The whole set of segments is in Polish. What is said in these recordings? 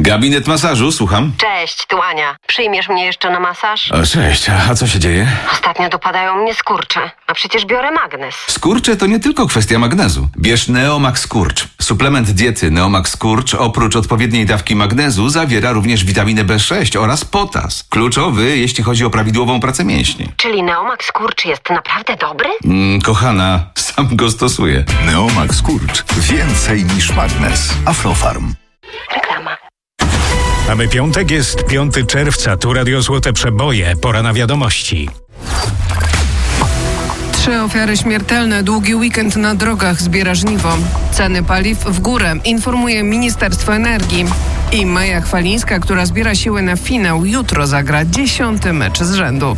Gabinet masażu, słucham. Cześć, tu Ania. Przyjmiesz mnie jeszcze na masaż? O, cześć, a co się dzieje? Ostatnio dopadają mnie skurcze, a przecież biorę magnes. Skurcze to nie tylko kwestia magnezu. Bierz Neomax Skurcz. Suplement diety Neomax Skurcz oprócz odpowiedniej dawki magnezu zawiera również witaminę B6 oraz potas. Kluczowy, jeśli chodzi o prawidłową pracę mięśni. Czyli Neomax Skurcz jest naprawdę dobry? Kochana, sam go stosuję. Neomax Skurcz. Więcej niż magnes. Aflofarm. Reklama. Mamy piątek, jest 5 czerwca, tu Radio Złote Przeboje, pora na wiadomości. 3 ofiary śmiertelne, długi weekend na drogach zbiera żniwo. Ceny paliw w górę, informuje Ministerstwo Energii. I Maja Chwalińska, która zbiera siły na finał, jutro zagra 10. mecz z rzędu.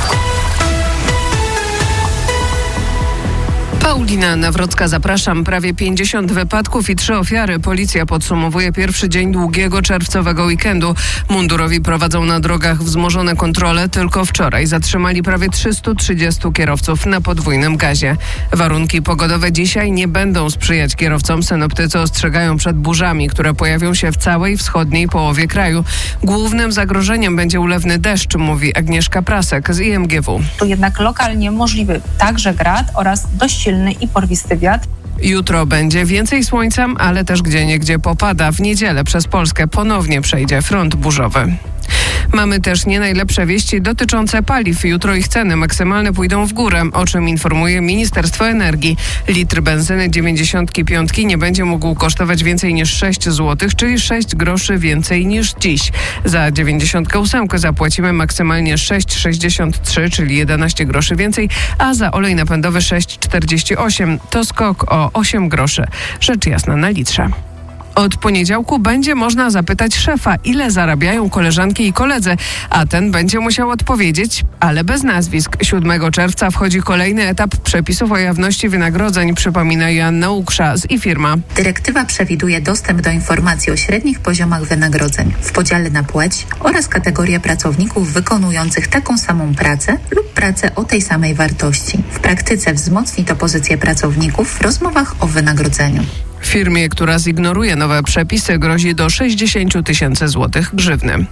Paulina Nawrocka, zapraszam. Prawie 50 wypadków i 3 ofiary. Policja podsumowuje pierwszy dzień długiego czerwcowego weekendu. Mundurowi prowadzą na drogach wzmożone kontrole. Tylko wczoraj zatrzymali prawie 330 kierowców na podwójnym gazie. Warunki pogodowe dzisiaj nie będą sprzyjać kierowcom. Synoptycy ostrzegają przed burzami, które pojawią się w całej wschodniej połowie kraju. Głównym zagrożeniem będzie ulewny deszcz, mówi Agnieszka Prasek z IMGW. Tu jednak lokalnie możliwy także grad oraz dość silny i porwisty wiatr. Jutro będzie więcej słońca, ale też gdzieniegdzie popada. W niedzielę przez Polskę ponownie przejdzie front burzowy. Mamy też nie najlepsze wieści dotyczące paliw. Jutro ich ceny maksymalne pójdą w górę, o czym informuje Ministerstwo Energii. Litr benzyny 95 nie będzie mógł kosztować więcej niż 6 zł, czyli 6 groszy więcej niż dziś. Za 98 zapłacimy maksymalnie 6,63, czyli 11 groszy więcej, a za olej napędowy 6,48. To skok o 8 groszy. Rzecz jasna na litrze. Od poniedziałku będzie można zapytać szefa, ile zarabiają koleżanki i koledzy, a ten będzie musiał odpowiedzieć, ale bez nazwisk. 7 czerwca wchodzi kolejny etap przepisów o jawności wynagrodzeń, przypomina Joanna Uksza z iFirma. Dyrektywa przewiduje dostęp do informacji o średnich poziomach wynagrodzeń w podziale na płeć oraz kategorię pracowników wykonujących taką samą pracę lub pracę o tej samej wartości. W praktyce wzmocni to pozycję pracowników w rozmowach o wynagrodzeniu. Firmie, która zignoruje nowe przepisy, grozi do 60 000 złotych grzywny.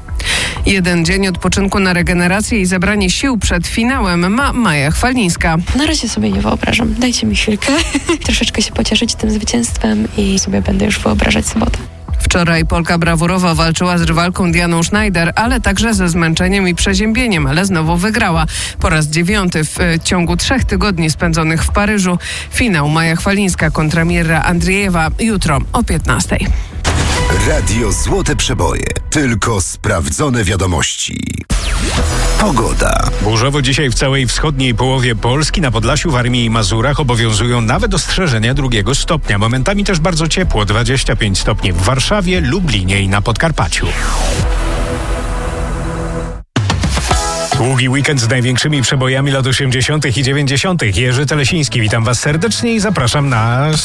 1 dzień odpoczynku na regenerację i zebranie sił przed finałem ma Maja Chwalińska. Na razie sobie nie wyobrażam. Dajcie mi chwilkę. Troszeczkę się pocieszyć tym zwycięstwem i sobie będę już wyobrażać sobotę. Wczoraj Polka brawurowo walczyła z rywalką Dianą Schneider, ale także ze zmęczeniem i przeziębieniem, ale znowu wygrała. Po raz 9 w ciągu 3 tygodni spędzonych w Paryżu. Finał Maja Chwalińska kontra Mirra Andriejewa jutro o 15. Radio Złote Przeboje. Tylko sprawdzone wiadomości. Pogoda. Burzowo dzisiaj w całej wschodniej połowie Polski, na Podlasiu, Warmii i Mazurach obowiązują nawet ostrzeżenia 2 stopnia. Momentami też bardzo ciepło, 25 stopni w Warszawie, Lublinie i na Podkarpaciu. Długi weekend z największymi przebojami lat 80. i 90. Jerzy Telesiński, witam Was serdecznie i zapraszam na